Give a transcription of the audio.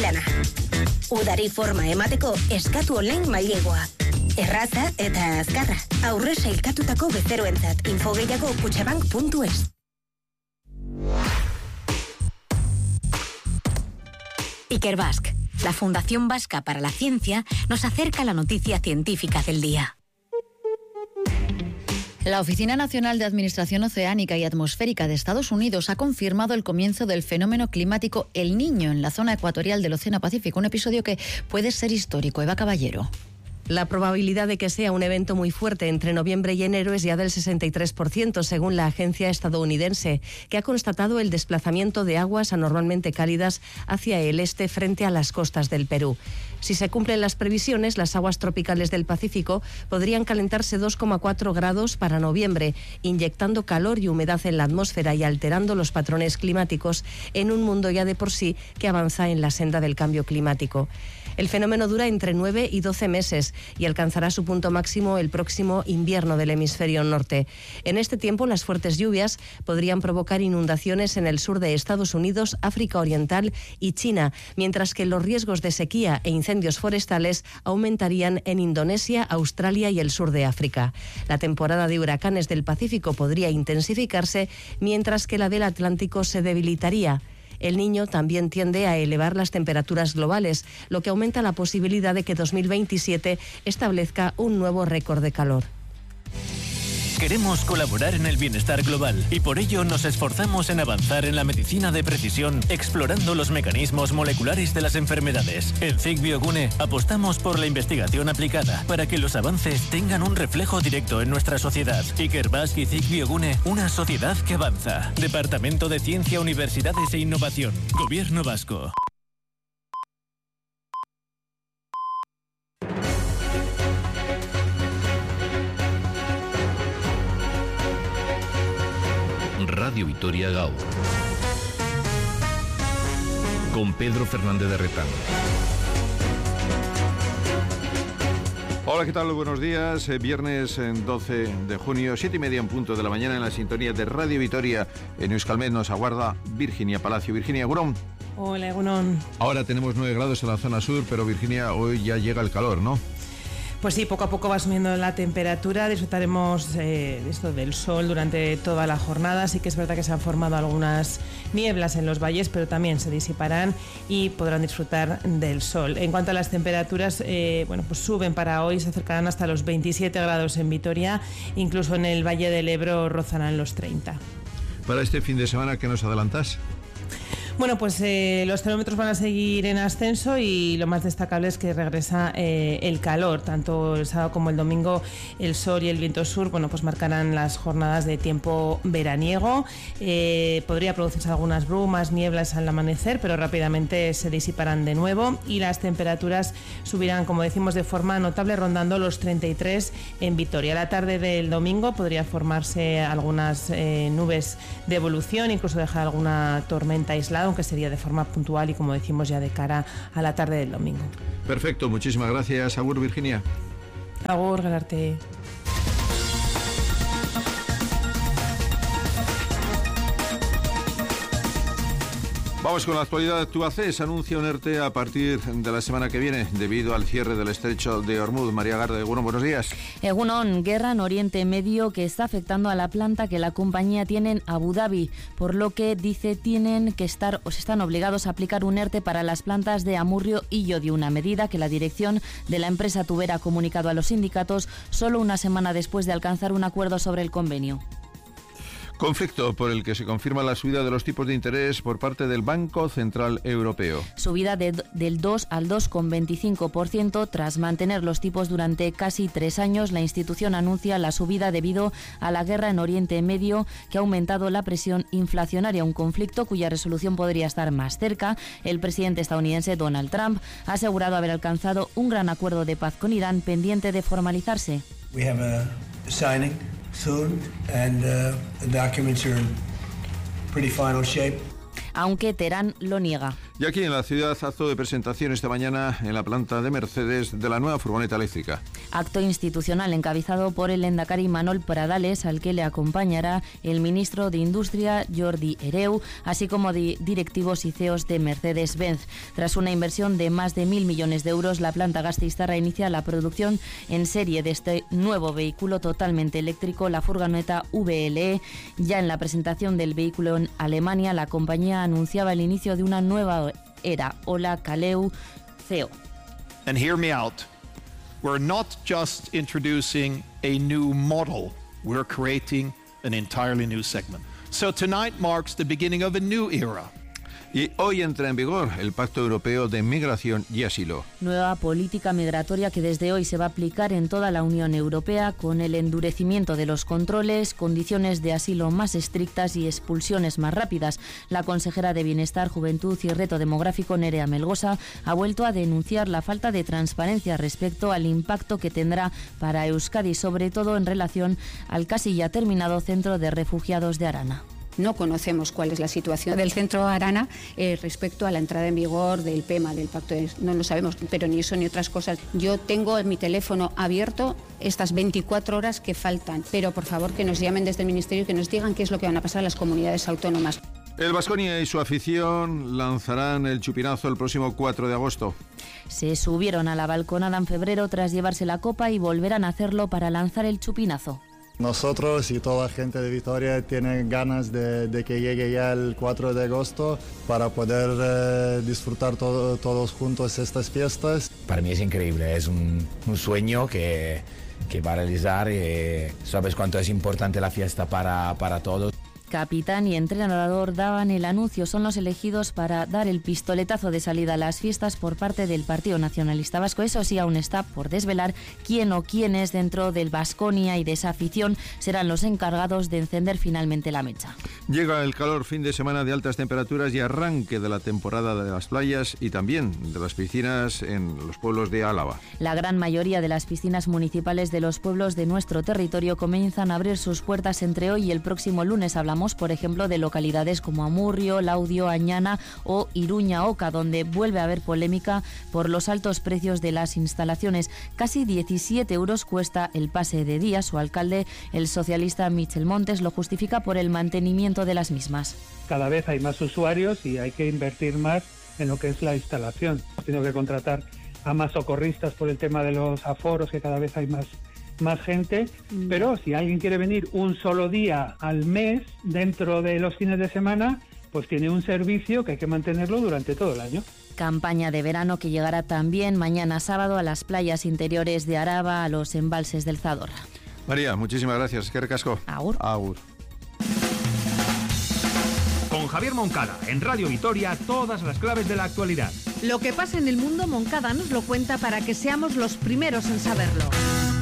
lana. Udari forma emateko eskatu online mailegoa. Erraza eta azkarra. Aurre sailkatutako bezeroentzat. Info gehiago kutxabank.es. Ikerbasque, la Fundación Vasca para la Ciencia, nos acerca la noticia científica del día. La Oficina Nacional de Administración Oceánica y Atmosférica de Estados Unidos ha confirmado el comienzo del fenómeno climático El Niño en la zona ecuatorial del Océano Pacífico, un episodio que puede ser histórico. Eva Caballero. La probabilidad de que sea un evento muy fuerte entre noviembre y enero es ya del 63%, según la agencia estadounidense, que ha constatado el desplazamiento de aguas anormalmente cálidas hacia el este frente a las costas del Perú. Si se cumplen las previsiones, las aguas tropicales del Pacífico podrían calentarse 2,4 grados para noviembre, inyectando calor y humedad en la atmósfera y alterando los patrones climáticos en un mundo ya de por sí que avanza en la senda del cambio climático. El fenómeno dura entre 9 y 12 meses y alcanzará su punto máximo el próximo invierno del hemisferio norte. En este tiempo, las fuertes lluvias podrían provocar inundaciones en el sur de Estados Unidos, África Oriental y China, mientras que los riesgos de sequía e incendios forestales aumentarían en Indonesia, Australia y el sur de África. La temporada de huracanes del Pacífico podría intensificarse, mientras que la del Atlántico se debilitaría. El Niño también tiende a elevar las temperaturas globales, lo que aumenta la posibilidad de que 2027 establezca un nuevo récord de calor. Queremos colaborar en el bienestar global y por ello nos esforzamos en avanzar en la medicina de precisión, explorando los mecanismos moleculares de las enfermedades. En CIC Biogune apostamos por la investigación aplicada para que los avances tengan un reflejo directo en nuestra sociedad. Ikerbasque y CIC Biogune, una sociedad que avanza. Departamento de Ciencia, Universidades e Innovación. Gobierno Vasco. Radio Vitoria Gaur, con Pedro Fernández de Retán. Hola, ¿qué tal? Buenos días. Viernes 12 de junio, 7:30 en punto de la mañana, en la sintonía de Radio Vitoria. En Euskalmet nos aguarda Virginia Palacio. Virginia, Gurón. Hola, Egunon. Ahora tenemos 9 grados en la zona sur, pero Virginia, hoy ya llega el calor, ¿no? Pues sí, poco a poco va subiendo la temperatura, disfrutaremos esto del sol durante toda la jornada. Sí que es verdad que se han formado algunas nieblas en los valles, pero también se disiparán y podrán disfrutar del sol. En cuanto a las temperaturas, pues suben para hoy, se acercarán hasta los 27 grados en Vitoria, incluso en el Valle del Ebro rozarán los 30. Para este fin de semana, ¿qué nos adelantás? Bueno, pues los termómetros van a seguir en ascenso y lo más destacable es que regresa el calor. Tanto el sábado como el domingo el sol y el viento sur, pues marcarán las jornadas de tiempo veraniego. Podría producirse algunas brumas, nieblas al amanecer, pero rápidamente se disiparán de nuevo y las temperaturas subirán, como decimos, de forma notable, rondando los 33 en Vitoria. A la tarde del domingo podría formarse algunas nubes de evolución, incluso dejar alguna tormenta aislada, aunque sería de forma puntual y, como decimos, ya de cara a la tarde del domingo. Perfecto, muchísimas gracias. Agur, Virginia. Agur, Galarte. Vamos con la actualidad de Tubacex. Anuncia un ERTE a partir de la semana que viene debido al cierre del estrecho de Hormuz. María Garde, buenos días. Egunon, guerra en Oriente Medio que está afectando a la planta que la compañía tiene en Abu Dhabi, por lo que dice tienen que estar o se están obligados a aplicar un ERTE para las plantas de Amurrio y Llodio, una medida que la dirección de la empresa tubera ha comunicado a los sindicatos solo una semana después de alcanzar un acuerdo sobre el convenio. Conflicto por el que se confirma la subida de los tipos de interés por parte del Banco Central Europeo. Subida del 2 al 2,25%. Tras mantener los tipos durante casi 3 años, la institución anuncia la subida debido a la guerra en Oriente Medio, que ha aumentado la presión inflacionaria, un conflicto cuya resolución podría estar más cerca. El presidente estadounidense Donald Trump ha asegurado haber alcanzado un gran acuerdo de paz con Irán pendiente de formalizarse. We have a signing soon and the documents are in pretty final shape. Aunque Teherán lo niega. Y aquí en la ciudad, acto de presentación esta mañana en la planta de Mercedes de la nueva furgoneta eléctrica. Acto institucional encabezado por el lehendakari Manol Pradales, al que le acompañará el ministro de Industria Jordi Hereu, así como directivos y CEOs de Mercedes-Benz. Tras una inversión de más de 1.000 millones de euros, la planta gasteiztarra inicia la producción en serie de este nuevo vehículo totalmente eléctrico, la furgoneta VLE. Ya en la presentación del vehículo en Alemania, la compañía anunciaba el inicio de una nueva era. Ola Kaleu, CEO. And hear me out. We're not just introducing a new model, we're creating an entirely new segment. So tonight marks the beginning of a new era. Y hoy entra en vigor el Pacto Europeo de Migración y Asilo. Nueva política migratoria que desde hoy se va a aplicar en toda la Unión Europea, con el endurecimiento de los controles, condiciones de asilo más estrictas y expulsiones más rápidas. La consejera de Bienestar, Juventud y Reto Demográfico, Nerea Melgosa, ha vuelto a denunciar la falta de transparencia respecto al impacto que tendrá para Euskadi, sobre todo en relación al casi ya terminado Centro de Refugiados de Arana. No conocemos cuál es la situación del centro Arana respecto a la entrada en vigor del PEMA, del Pacto no lo sabemos, pero ni eso ni otras cosas. Yo tengo en mi teléfono abierto estas 24 horas que faltan, pero por favor que nos llamen desde el Ministerio y que nos digan qué es lo que van a pasar a las comunidades autónomas. El Baskonia y su afición lanzarán el chupinazo el próximo 4 de agosto. Se subieron a la balconada en febrero tras llevarse la copa y volverán a hacerlo para lanzar el chupinazo. Nosotros y toda la gente de Vitoria tienen ganas de que llegue ya el 4 de agosto para poder disfrutar todos juntos estas fiestas. Para mí es increíble, es un sueño que va a realizar. Sabes cuánto es importante la fiesta para todos. Capitán y entrenador daban el anuncio, son los elegidos para dar el pistoletazo de salida a las fiestas por parte del Partido Nacionalista Vasco. Eso sí, aún está por desvelar quién o quiénes dentro del Baskonia y de esa afición serán los encargados de encender finalmente la mecha. Llega el calor, fin de semana de altas temperaturas y arranque de la temporada de las playas y también de las piscinas en los pueblos de Álava. La gran mayoría de las piscinas municipales de los pueblos de nuestro territorio comienzan a abrir sus puertas entre hoy y el próximo lunes. Hablamos, por ejemplo, de localidades como Amurrio, Laudio, Añana o Iruña Oca, donde vuelve a haber polémica por los altos precios de las instalaciones. Casi 17 euros cuesta el pase de día. Su alcalde, el socialista Michel Montes, lo justifica por el mantenimiento de las mismas. Cada vez hay más usuarios y hay que invertir más en lo que es la instalación. Tengo que contratar a más socorristas por el tema de los aforos, que cada vez hay más gente, pero si alguien quiere venir un solo día al mes dentro de los fines de semana, pues tiene un servicio que hay que mantenerlo durante todo el año. Campaña de verano que llegará también mañana sábado a las playas interiores de Araba, a los embalses del Zadorra. María, muchísimas gracias. Qué recasco. Agur. Agur. Con Javier Moncada, en Radio Vitoria, todas las claves de la actualidad. Lo que pasa en el mundo, Moncada nos lo cuenta para que seamos los primeros en saberlo.